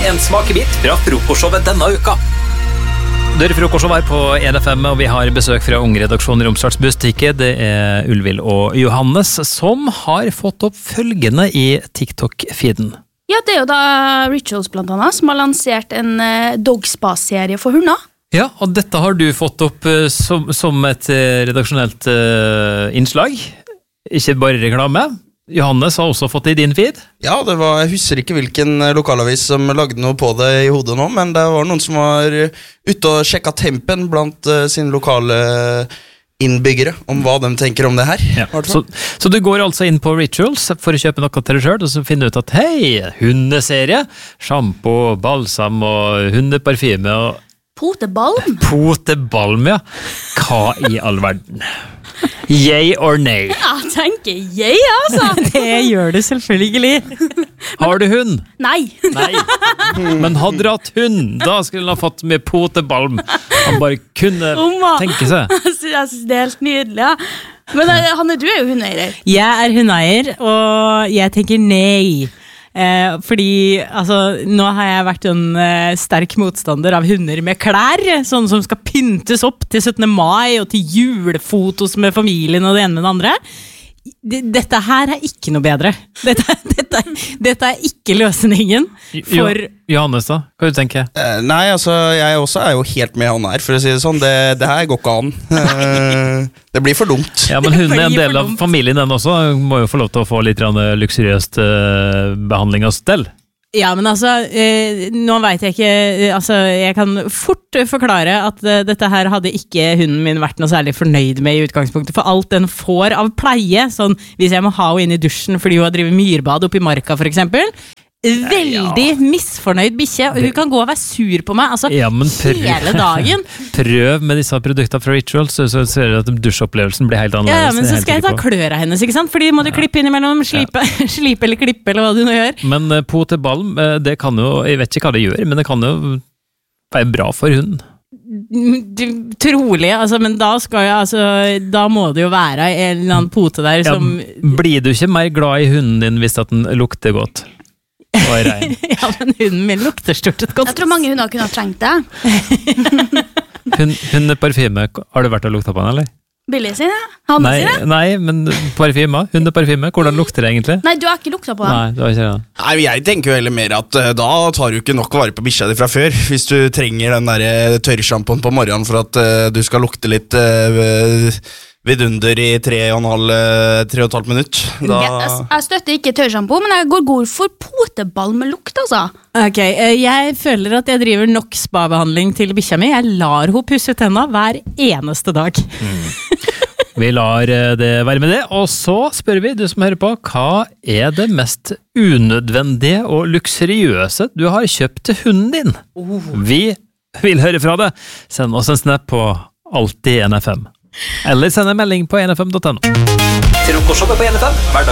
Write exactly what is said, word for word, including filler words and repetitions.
en smakebit fra frokostshowet denne uka. Dere frokostshowet er på E N F M, og vi har besøk fra Ungredaksjonen i Romsdals Bustikke. Det er Ulvil og Johannes som har fått opp følgende i TikTok-feeden. Ja, det er jo da Rituals blant annet, som har lansert en uh, Dogspa-serie for hunder. Ja, og dette har du fått opp uh, som, som et uh, redaksjonelt uh, innslag. Ikke bare reklame. Johannes har også fått det i din feed. Ja, det var, jeg husker ikke hvilken lokalavis som lagde noe på det i hodet nå, men det var noen som var ute og sjekket tempen blant uh, sine lokale innbyggere om hva de tenker om det her. Ja. Så, så du går altså inn på Rituals for å kjøpe noe til deg selv, og så finner du ut at hei, hundeserie, shampoo, balsam og hundeparfyme og Potebalm? Potebalm, ja. Hva i all verden? Yay or nay? Ja, jeg tenker yay, altså. Det gjør du selvfølgelig. Har du hund? Nei. Nei. Men hadde du hatt hund, da skulle han ha fått med potebalm. Han bare kunne Oma. tenke seg. Jeg synes det er helt nydelig, ja. Men Hanne, du er jo hundeeier. Jeg er hundeeier, og jeg tenker nei. Eh, fordi altså, nå har jeg vært en eh, sterk motstander av hunder med klær, sånne som skal pyntes opp til syttende mai og til julefotos med familien og det ene med det andre. Dette her er ikke noe bedre. Dette, dette, dette er ikke løsningen for... Jo, Johannes da, hva du tenker? Eh, nei, altså, jeg også er jo helt med han her, for å si det sånn. Det, det her går ikke an. Eh, det blir for dumt. Ja, men hun er en del av familien den også. Hun må jo få lov til å få litt luksuriøst uh, behandling av stell. Ja, men altså, eh, nå vet jeg ikke, altså, jeg kan fort forklare at eh, dette her hadde ikke hunden min vært noe særlig fornøyd med i utgangspunktet, for alt den får av pleie, sånn, hvis jeg må ha henne inn i dusjen fordi hun har drivet myrbad oppe i marka for eksempel, veldig ja. misfornøyd bikkje, og hun kan gå og være sur på meg, altså, ja, prøv, hele dagen. Prøv med disse produktene fra Rituals, så ser du at dusjopplevelsen blir helt annerledes. Ja, men så skal jeg ta klør av hennes, ikke sant? Fordi må du ja. klippe innimellom, slipe, ja. slipe eller klippe, eller hva du nå gjør. Men uh, potebalm, uh, det kan jo, jeg vet ikke hva det gjør, men det kan jo være bra for hunden. Du, trolig, altså, men da skal jeg, altså, da må det jo være en eller annen pote der som... Ja, blir du ikke mer glad i hunden din hvis at den lukter godt? Ja, men hunden min lukter stort et godt. Jeg tror mange hunder kunne ha trengt det. Hund, hundeparfyme, har du vært og lukta på den, eller? Billig sin, ja. Hanne nei, sin, ja. Nei, men parfyme, hundeparfyme, hvordan lukter det egentlig? Nei, du har ikke lukta på den. Nei, du har ikke det. Nei, jeg tenker jo heller mer at uh, da tar du ikke nok vare på bikkja di fra før, hvis du trenger den der tørrshampoen på morgenen for at uh, du skal lukte litt... Uh, vidunder i tre og en halv, tre og et halvt minutt. Da... Jeg, jeg støtter ikke tørrshampoo, men jeg går god for poteball med lukt, altså. Ok, jeg føler at jeg driver nok spa-behandling til bikkja mi. Jeg lar hun pusse tenna hver eneste dag. Mm. Vi lar det være med det, og så spør vi, du som hører på, hva er det mest unødvendige og luksuriøse du har kjøpt til hunden din? Oh. Vi vil høre fra deg. Send oss en snap på Alltid N F M. Eller send en melding på N F M punktum no. Frokostshowet på N F M, hverdag